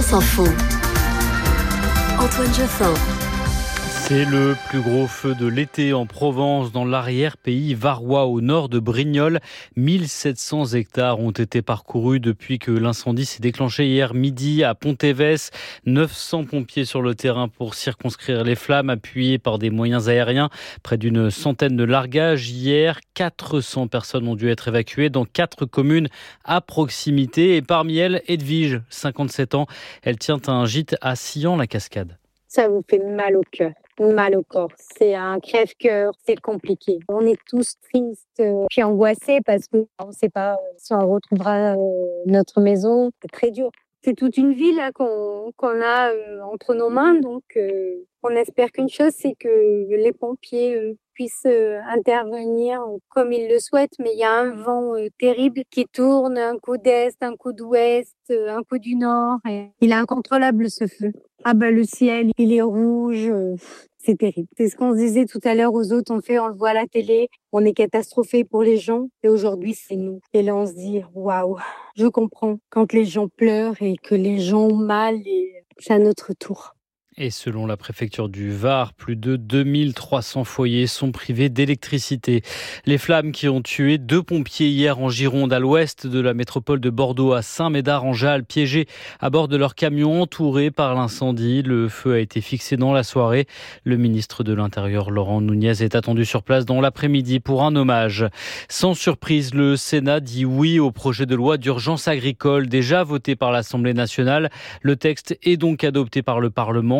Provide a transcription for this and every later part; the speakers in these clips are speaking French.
France Info. Antoine Geoffrin. C'est le plus gros feu de l'été en Provence, dans l'arrière-pays varois, au nord de Brignoles. 1700 hectares ont été parcourus depuis que l'incendie s'est déclenché hier midi à Pontévès. 900 pompiers sur le terrain pour circonscrire les flammes, appuyés par des moyens aériens. Près d'une centaine de largages hier. 400 personnes ont dû être évacuées dans 4 communes à proximité. Et parmi elles, Edwige, 57 ans. Elle tient un gîte à Sillan-la-Cascade. Ça vous fait mal au cœur, mal au corps. C'est un crève-cœur, c'est compliqué. On est tous tristes, puis angoissés parce qu'on ne sait pas si on retrouvera notre maison. C'est très dur. C'est toute une vie là, qu'on a entre nos mains. Donc, on espère qu'une chose, c'est que les pompiers puissent intervenir comme ils le souhaitent. Mais il y a un vent terrible qui tourne, un coup d'est, un coup d'ouest, un coup du nord. Et il est incontrôlable ce feu. Ah bah le ciel, il est rouge, c'est terrible. C'est ce qu'on se disait tout à l'heure aux autres, on le voit à la télé, on est catastrophé pour les gens et aujourd'hui c'est nous. Et là on se dit waouh, je comprends quand les gens pleurent et que les gens ont mal et c'est à notre tour. Et selon la préfecture du Var, plus de 2300 foyers sont privés d'électricité. Les flammes qui ont tué 2 pompiers hier en Gironde, à l'ouest de la métropole de Bordeaux, à Saint-Médard-en-Jalles, piégés à bord de leur camion entouré par l'incendie. Le feu a été fixé dans la soirée. Le ministre de l'Intérieur, Laurent Nunez, est attendu sur place dans l'après-midi pour un hommage. Sans surprise, le Sénat dit oui au projet de loi d'urgence agricole, déjà voté par l'Assemblée nationale. Le texte est donc adopté par le Parlement.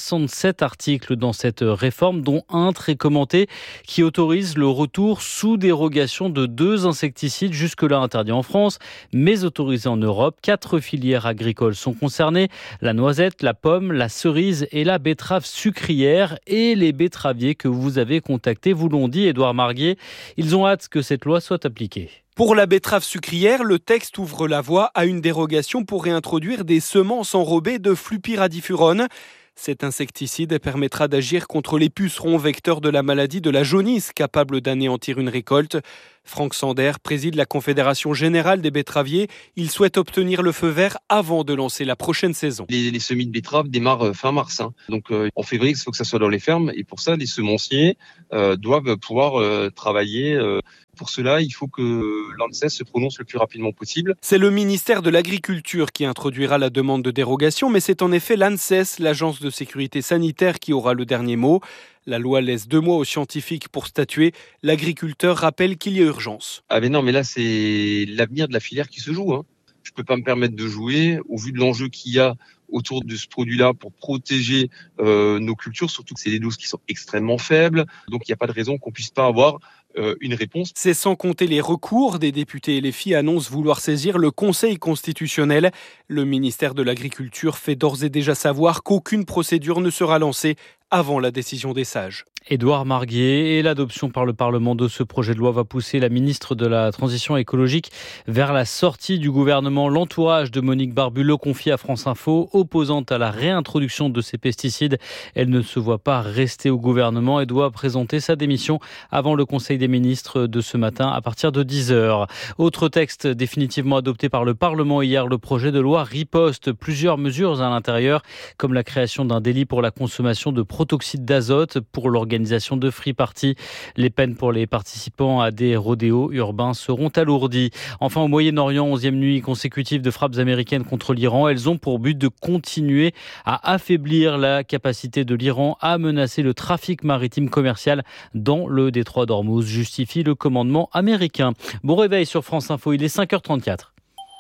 67 articles dans cette réforme, dont un très commenté qui autorise le retour sous dérogation de 2 insecticides jusque-là interdits en France, mais autorisés en Europe. 4 filières agricoles sont concernées: la noisette, la pomme, la cerise et la betterave sucrière. Et les betteraviers que vous avez contactés vous l'ont dit, Édouard Marguet, ils ont hâte que cette loi soit appliquée. Pour la betterave sucrière, le texte ouvre la voie à une dérogation pour réintroduire des semences enrobées de flupyradifurone. Cet insecticide permettra d'agir contre les pucerons vecteurs de la maladie de la jaunisse, capable d'anéantir une récolte. Franck Sander préside la Confédération générale des betteraviers. Il souhaite obtenir le feu vert avant de lancer la prochaine saison. Les semis de betteraves démarrent fin mars. Donc en février, il faut que ça soit dans les fermes. Et pour ça, les semenciers doivent pouvoir travailler. Pour cela, il faut que l'ANSES se prononce le plus rapidement possible. C'est le ministère de l'Agriculture qui introduira la demande de dérogation, mais c'est en effet l'ANSES, l'agence de sécurité sanitaire, qui aura le dernier mot. La loi laisse 2 mois aux scientifiques pour statuer. L'agriculteur rappelle qu'il y a urgence. Ah mais non, mais là c'est l'avenir de la filière qui se joue. Je ne peux pas me permettre de jouer au vu de l'enjeu qu'il y a autour de ce produit-là pour protéger nos cultures, surtout que c'est des doses qui sont extrêmement faibles. Donc il n'y a pas de raison qu'on puisse pas avoir une réponse. C'est sans compter les recours. Des députés LFI annoncent vouloir saisir le Conseil constitutionnel. Le ministère de l'Agriculture fait d'ores et déjà savoir qu'aucune procédure ne sera lancée avant la décision des sages. Édouard Marguet, et l'adoption par le Parlement de ce projet de loi va pousser la ministre de la Transition écologique vers la sortie du gouvernement. L'entourage de Monique Barbu le confie à France Info, opposante à la réintroduction de ces pesticides. Elle ne se voit pas rester au gouvernement et doit présenter sa démission avant le Conseil des ministres de ce matin à partir de 10h. Autre texte définitivement adopté par le Parlement hier, le projet de loi Riposte. Plusieurs mesures à l'intérieur, comme la création d'un délit pour la consommation de protoxyde d'azote pour l'organisation de free party. Les peines pour les participants à des rodéos urbains seront alourdies. Enfin, au Moyen-Orient, 11e nuit consécutive de frappes américaines contre l'Iran. Elles ont pour but de continuer à affaiblir la capacité de l'Iran à menacer le trafic maritime commercial dans le détroit d'Ormuz, justifie le commandement américain. Bon réveil sur France Info, il est 5h34.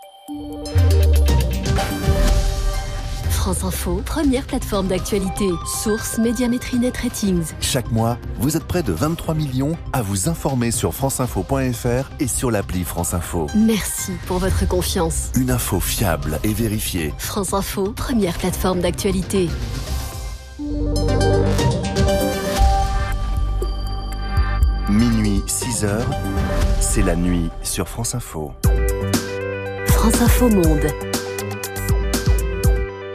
France Info, première plateforme d'actualité. Source Médiamétrie Net Ratings. Chaque mois, vous êtes près de 23 millions à vous informer sur franceinfo.fr et sur l'appli France Info. Merci pour votre confiance. Une info fiable et vérifiée. France Info, première plateforme d'actualité. Minuit, 6h, c'est la nuit sur France Info. France Info Monde.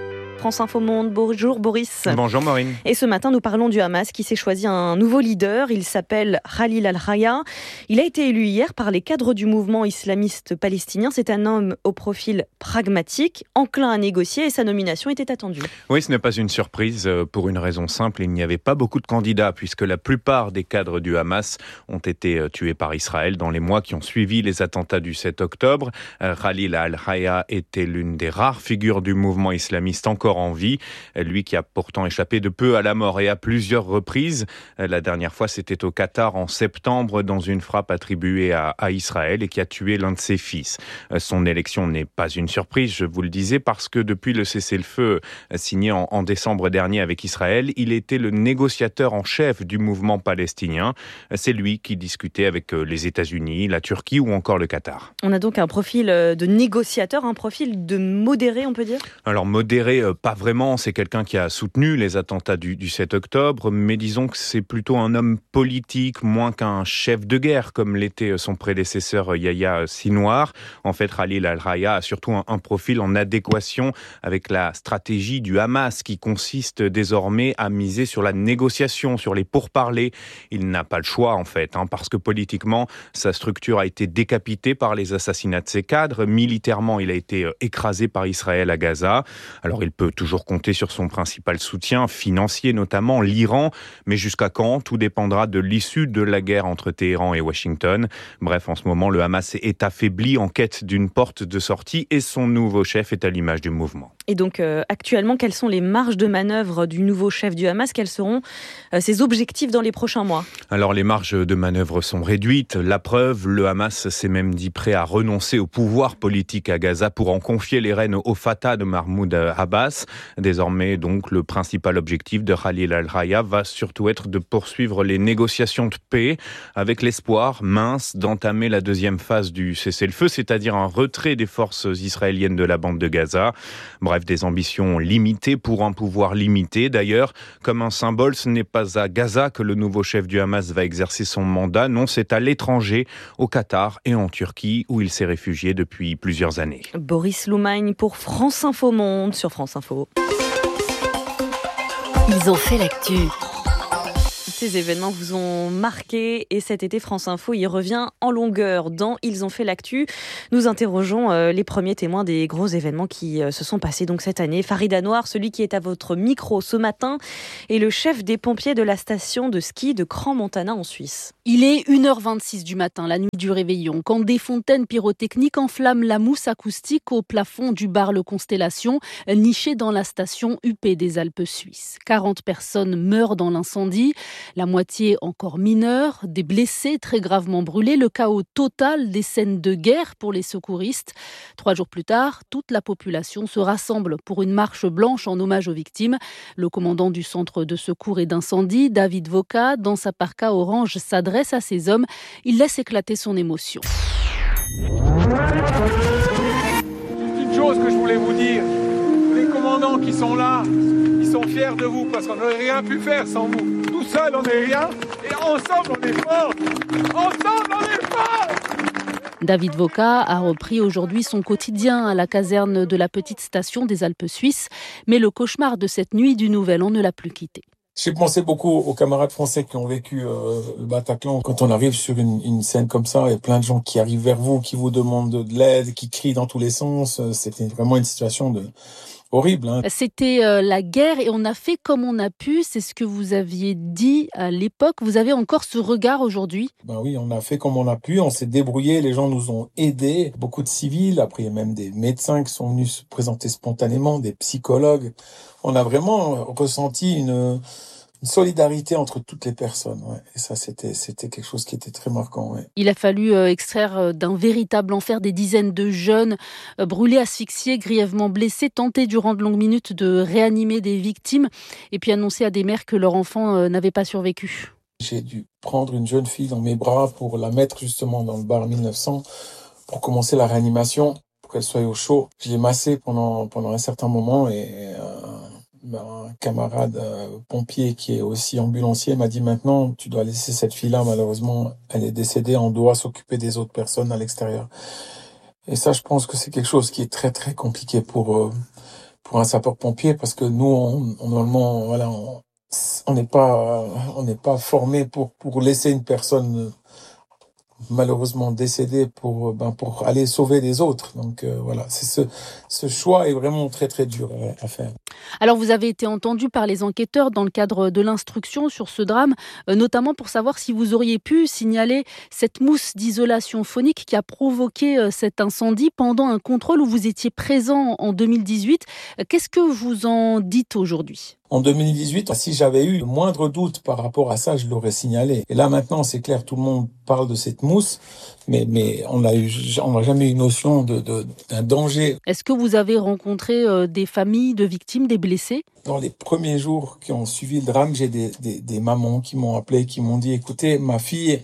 France Info Monde. Bonjour Boris. Bonjour Maureen. Et ce matin, nous parlons du Hamas qui s'est choisi un nouveau leader. Il s'appelle Khalil al-Raya. Il a été élu hier par les cadres du mouvement islamiste palestinien. C'est un homme au profil pragmatique, enclin à négocier et sa nomination était attendue. Oui, ce n'est pas une surprise pour une raison simple. Il n'y avait pas beaucoup de candidats puisque la plupart des cadres du Hamas ont été tués par Israël dans les mois qui ont suivi les attentats du 7 octobre. Khalil al-Raya était l'une des rares figures du mouvement islamiste encore en vie. Lui qui a pourtant échappé de peu à la mort et à plusieurs reprises. La dernière fois, c'était au Qatar en septembre dans une frappe attribuée à Israël et qui a tué l'un de ses fils. Son élection n'est pas une surprise, je vous le disais, parce que depuis le cessez-le-feu signé en décembre dernier avec Israël, il était le négociateur en chef du mouvement palestinien. C'est lui qui discutait avec les États-Unis, la Turquie ou encore le Qatar. On a donc un profil de négociateur, un profil de modéré, on peut dire ? Alors modéré, pas vraiment, c'est quelqu'un qui a soutenu les attentats du 7 octobre, mais disons que c'est plutôt un homme politique, moins qu'un chef de guerre, comme l'était son prédécesseur Yahya Sinwar. En fait, Khalil al-Raya a surtout un profil en adéquation avec la stratégie du Hamas, qui consiste désormais à miser sur la négociation, sur les pourparlers. Il n'a pas le choix, en fait, parce que politiquement, sa structure a été décapitée par les assassinats de ses cadres. Militairement, il a été écrasé par Israël à Gaza. Alors, il peut toujours compter sur son principal soutien, financier notamment, l'Iran. Mais jusqu'à quand ? Tout dépendra de l'issue de la guerre entre Téhéran et Washington. Bref, en ce moment, le Hamas est affaibli en quête d'une porte de sortie et son nouveau chef est à l'image du mouvement. Et donc, actuellement, quelles sont les marges de manœuvre du nouveau chef du Hamas ? Quels seront ses objectifs dans les prochains mois ? Alors, les marges de manœuvre sont réduites. La preuve, le Hamas s'est même dit prêt à renoncer au pouvoir politique à Gaza pour en confier les rênes au Fatah de Mahmoud Abbas. Désormais, donc, le principal objectif de Khalil al-Raya va surtout être de poursuivre les négociations de paix avec l'espoir mince d'entamer la deuxième phase du cessez-le-feu, c'est-à-dire un retrait des forces israéliennes de la bande de Gaza. Bref, des ambitions limitées pour un pouvoir limité. D'ailleurs, comme un symbole, ce n'est pas à Gaza que le nouveau chef du Hamas va exercer son mandat. Non, c'est à l'étranger, au Qatar et en Turquie, où il s'est réfugié depuis plusieurs années. Boris Loumagne pour France Info Monde sur France Info. Ils ont fait l'actu. Ces événements vous ont marqué et cet été, France Info y revient en longueur. Dans Ils ont fait l'actu, nous interrogeons les premiers témoins des gros événements qui se sont passés donc cette année. Farid Anouar, celui qui est à votre micro ce matin, est le chef des pompiers de la station de ski de Crans-Montana en Suisse. Il est 1h26 du matin, la nuit du réveillon, quand des fontaines pyrotechniques enflamment la mousse acoustique au plafond du bar Le Constellation, niché dans la station UP des Alpes suisses. 40 personnes meurent dans l'incendie. La moitié encore mineure, des blessés très gravement brûlés, le chaos total des scènes de guerre pour les secouristes. 3 jours plus tard, toute la population se rassemble pour une marche blanche en hommage aux victimes. Le commandant du centre de secours et d'incendie, David Voka, dans sa parka orange, s'adresse à ses hommes. Il laisse éclater son émotion. Une chose que je voulais vous dire, les commandants qui sont là, ils sont fiers de vous parce qu'on n'aurait rien pu faire sans vous. Tout seul, on n'est rien, et ensemble, on est fort. Ensemble, on est fort. David Voka a repris aujourd'hui son quotidien à la caserne de la petite station des Alpes suisses, mais le cauchemar de cette nuit du Nouvel An ne l'a plus quitté. J'ai pensé beaucoup aux camarades français qui ont vécu le Bataclan. Quand on arrive sur une scène comme ça, il y a plein de gens qui arrivent vers vous, qui vous demandent de l'aide, qui crient dans tous les sens. C'était vraiment une situation horrible. C'était la guerre et on a fait comme on a pu. C'est ce que vous aviez dit à l'époque. Vous avez encore ce regard aujourd'hui ? Ben oui, on a fait comme on a pu. On s'est débrouillé. Les gens nous ont aidés. Beaucoup de civils. Après, il y a même des médecins qui sont venus se présenter spontanément, des psychologues. On a vraiment ressenti une solidarité entre toutes les personnes. Ouais. Et ça, c'était quelque chose qui était très marquant. Ouais. Il a fallu extraire d'un véritable enfer des dizaines de jeunes brûlés, asphyxiés, grièvement blessés, tenter durant de longues minutes de réanimer des victimes et puis annoncer à des mères que leur enfant n'avait pas survécu. J'ai dû prendre une jeune fille dans mes bras pour la mettre justement dans le bar 1900 pour commencer la réanimation, pour qu'elle soit au chaud. Je l'ai massée pendant un certain moment et un camarade pompier qui est aussi ambulancier m'a dit maintenant tu dois laisser cette fille-là, malheureusement elle est décédée, on doit s'occuper des autres personnes à l'extérieur. Et ça, je pense que c'est quelque chose qui est très très compliqué pour pour un sapeur-pompier, parce que nous, normalement, voilà, on n'est pas formé pour laisser une personne malheureusement décédée pour aller sauver les autres. Donc voilà, c'est ce choix est vraiment très très dur à faire. Alors vous avez été entendu par les enquêteurs dans le cadre de l'instruction sur ce drame, notamment pour savoir si vous auriez pu signaler cette mousse d'isolation phonique qui a provoqué cet incendie pendant un contrôle où vous étiez présent en 2018. Qu'est-ce que vous en dites aujourd'hui ? En 2018, si j'avais eu le moindre doute par rapport à ça, je l'aurais signalé. Et là maintenant, c'est clair, tout le monde parle de cette mousse, mais on n'a jamais eu notion d'un danger. Est-ce que vous avez rencontré des familles de victimes, des blessés ? Dans les premiers jours qui ont suivi le drame, j'ai des mamans qui m'ont appelé, qui m'ont dit, écoutez, ma fille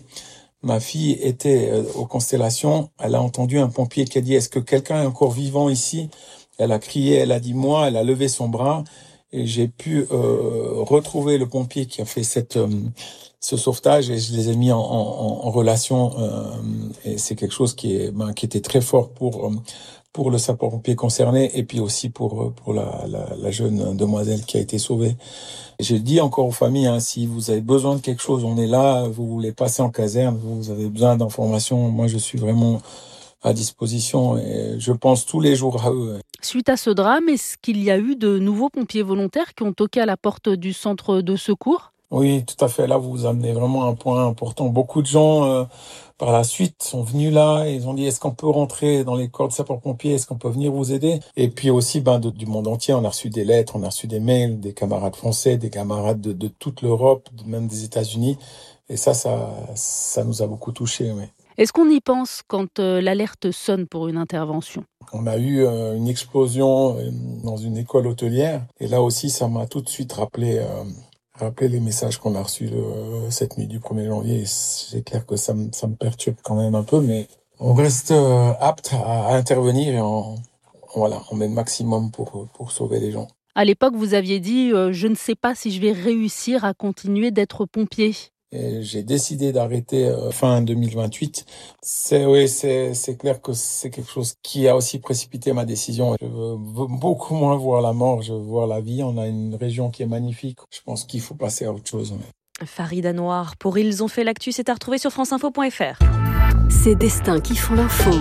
était aux Constellations, elle a entendu un pompier qui a dit, est-ce que quelqu'un est encore vivant ici ? Elle a crié, elle a dit moi, elle a levé son bras. Et j'ai pu retrouver le pompier qui a fait ce sauvetage et je les ai mis en relation. Et c'est quelque chose qui était très fort pour le sapeur-pompier concerné et puis aussi pour la jeune demoiselle qui a été sauvée. Et j'ai dit encore aux familles, si vous avez besoin de quelque chose, on est là. Vous voulez passer en caserne, vous avez besoin d'informations. Moi, je suis vraiment à disposition et je pense tous les jours à eux. Suite à ce drame, est-ce qu'il y a eu de nouveaux pompiers volontaires qui ont toqué à la porte du centre de secours ? Oui, tout à fait. Là, vous amenez vraiment un point important. Beaucoup de gens, par la suite, sont venus là et ils ont dit, est-ce qu'on peut rentrer dans les corps de sapeurs-pompiers ? Est-ce qu'on peut venir vous aider ? Et puis aussi, du monde entier, on a reçu des lettres, on a reçu des mails, des camarades français, des camarades de toute l'Europe, même des États-Unis. Et ça nous a beaucoup touchés, oui. Est-ce qu'on y pense quand l'alerte sonne pour une intervention ? On a eu une explosion dans une école hôtelière et là aussi ça m'a tout de suite rappelé les messages qu'on a reçus cette nuit du 1er janvier. C'est clair que ça me perturbe quand même un peu, mais on reste apte à intervenir et on met le maximum pour sauver les gens. À l'époque, vous aviez dit je ne sais pas si je vais réussir à continuer d'être pompier. Et j'ai décidé d'arrêter fin 2028. C'est clair que c'est quelque chose qui a aussi précipité ma décision. Je veux beaucoup moins voir la mort, je veux voir la vie. On a une région qui est magnifique. Je pense qu'il faut passer à autre chose. Farida Noir, pour Ils ont fait l'actu, c'est à retrouver sur franceinfo.fr. Ces destins qui font l'info.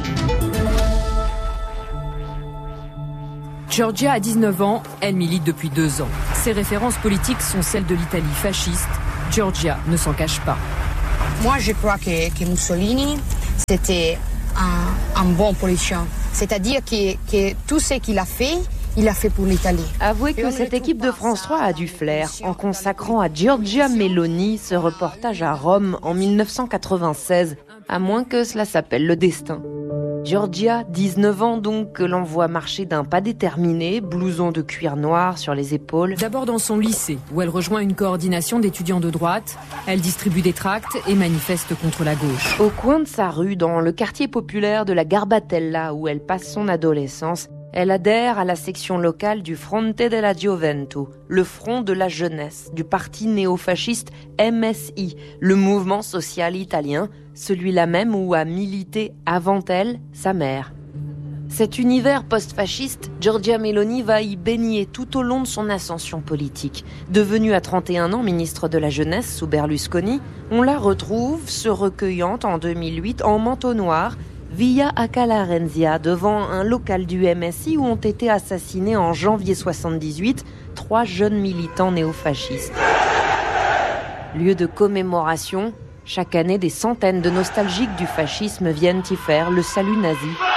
Giorgia a 19 ans, elle milite depuis 2 ans. Ses références politiques sont celles de l'Italie fasciste. Giorgia ne s'en cache pas. Moi, je crois que Mussolini, c'était un bon politicien. C'est-à-dire que tout ce qu'il a fait pour l'Italie. Avouez que cette équipe de France 3 a du flair en consacrant à Giorgia Meloni ce reportage à Rome en 1996, à moins que cela s'appelle le destin. Giorgia, 19 ans donc, que l'on voit marcher d'un pas déterminé, blouson de cuir noir sur les épaules. D'abord dans son lycée, où elle rejoint une coordination d'étudiants de droite. Elle distribue des tracts et manifeste contre la gauche. Au coin de sa rue, dans le quartier populaire de la Garbatella, où elle passe son adolescence, elle adhère à la section locale du Fronte della Gioventù, le Front de la Jeunesse, du parti néofasciste MSI, le mouvement social italien, celui-là même où a milité avant elle sa mère. Cet univers post-fasciste, Giorgia Meloni va y baigner tout au long de son ascension politique. Devenue à 31 ans ministre de la Jeunesse sous Berlusconi, on la retrouve se recueillant en 2008 en manteau noir, via Acala Renzia, devant un local du MSI où ont été assassinés en janvier 78 3 jeunes militants néofascistes. Lieu de commémoration, chaque année des centaines de nostalgiques du fascisme viennent y faire le salut nazi.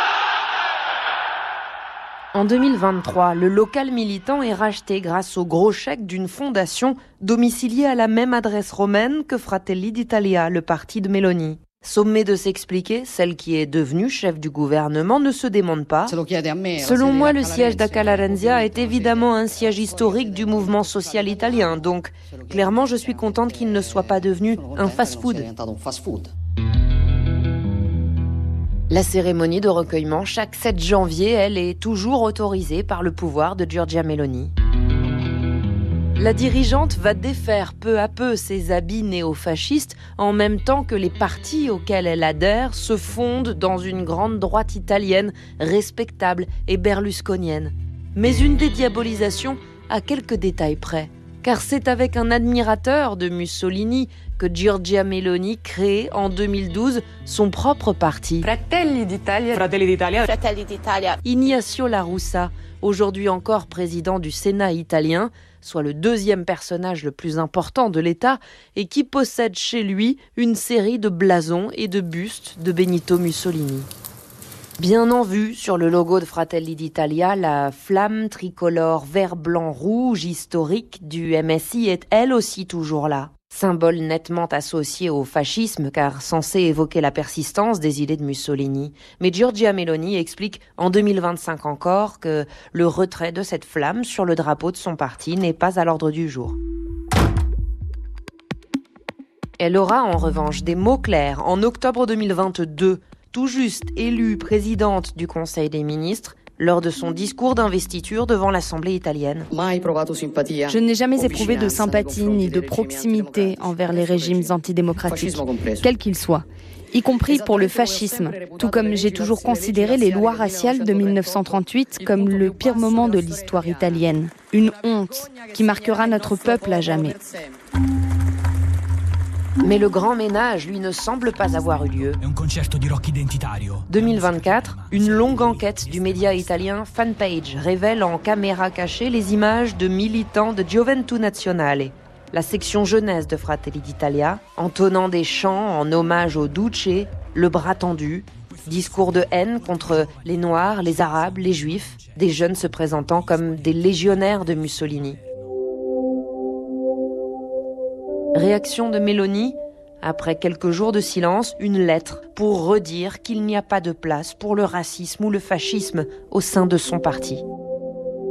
En 2023, le local militant est racheté grâce au gros chèque d'une fondation domiciliée à la même adresse romaine que Fratelli d'Italia, le parti de Meloni. Sommée de s'expliquer, celle qui est devenue chef du gouvernement ne se démente pas. Selon moi, le siège d'Acala Renzia est évidemment un siège historique du mouvement social italien. Donc, clairement, je suis contente qu'il ne soit pas devenu un fast-food. La cérémonie de recueillement, chaque 7 janvier, elle est toujours autorisée par le pouvoir de Giorgia Meloni. La dirigeante va défaire peu à peu ses habits néofascistes en même temps que les partis auxquels elle adhère se fondent dans une grande droite italienne respectable et berlusconienne. mais une dédiabolisation à quelques détails près. Car c'est avec un admirateur de Mussolini que Giorgia Meloni crée en 2012 son propre parti. Fratelli d'Italia. Ignacio La Russa, aujourd'hui encore président du Sénat italien, soit le deuxième personnage le plus important de l'État et qui possède chez lui une série de blasons et de bustes de Benito Mussolini. Bien en vue sur le logo de Fratelli d'Italia, la flamme tricolore vert-blanc-rouge historique du MSI est elle aussi toujours là. Symbole nettement associé au fascisme car censé évoquer la persistance des idées de Mussolini. Mais Giorgia Meloni explique en 2025 encore que le retrait de cette flamme sur le drapeau de son parti n'est pas à l'ordre du jour. Elle aura en revanche des mots clairs en octobre 2022, tout juste élue présidente du Conseil des ministres, lors de son discours d'investiture devant l'Assemblée italienne. Je n'ai jamais éprouvé de sympathie ni de proximité envers les régimes antidémocratiques, quels qu'ils soient, y compris pour le fascisme, tout comme j'ai toujours considéré les lois raciales de 1938 comme le pire moment de l'histoire italienne. Une honte qui marquera notre peuple à jamais. Mais le grand ménage, lui, ne semble pas avoir eu lieu. 2024, une longue enquête du média italien Fanpage révèle en caméra cachée les images de militants de Gioventù Nazionale, la section jeunesse de Fratelli d'Italia, entonnant des chants en hommage au Duce, le bras tendu, discours de haine contre les Noirs, les Arabes, les Juifs, des jeunes se présentant comme des légionnaires de Mussolini. Réaction de Meloni, après quelques jours de silence, une lettre pour redire qu'il n'y a pas de place pour le racisme ou le fascisme au sein de son parti.